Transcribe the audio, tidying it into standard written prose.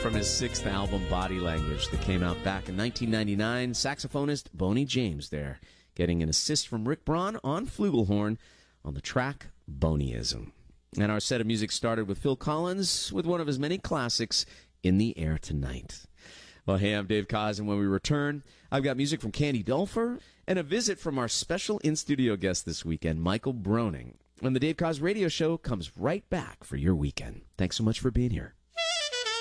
From his sixth album, Body Language, that came out back in 1999, saxophonist Boney James there, getting an assist from Rick Braun on flugelhorn on the track Boneyism. And our set of music started with Phil Collins with one of his many classics, In the Air Tonight. Well, hey, I'm Dave Koz, and when we return, I've got music from Candy Dulfer and a visit from our special in-studio guest this weekend, Michael Broning. And the Dave Koz Radio Show comes right back for your weekend. Thanks so much for being here.